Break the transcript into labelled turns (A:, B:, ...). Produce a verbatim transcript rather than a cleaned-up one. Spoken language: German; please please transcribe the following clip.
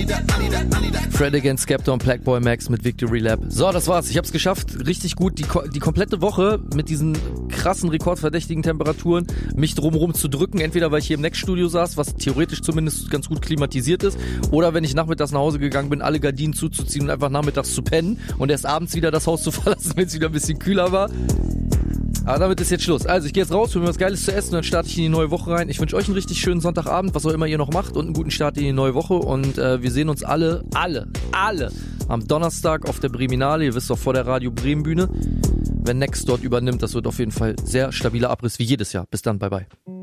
A: Fred Against Skepta und Blackboy Max mit Victory Lap. So, das war's. Ich hab's geschafft. Richtig gut. Die, die komplette Woche mit diesen krassen, rekordverdächtigen Temperaturen mich drumherum zu drücken. Entweder weil ich hier im Next-Studio saß, was theoretisch zumindest ganz gut klimatisiert ist, oder wenn ich nachmittags nach Hause gegangen bin, alle Gardinen zuzuziehen und einfach nachmittags zu pennen und erst abends wieder das Haus zu verlassen, wenn es wieder ein bisschen kühler war. Aber damit ist jetzt Schluss. Also ich gehe jetzt raus, hol mir was Geiles zu essen und dann starte ich in die neue Woche rein. Ich wünsche euch einen richtig schönen Sonntagabend, was auch immer ihr noch macht, und einen guten Start in die neue Woche. Und äh, wir sehen uns alle, alle, alle am Donnerstag auf der Breminale. Ihr wisst doch, vor der Radio Bremen Bühne. Wenn Next dort übernimmt, das wird auf jeden Fall sehr stabiler Abriss wie jedes Jahr. Bis dann, bye bye.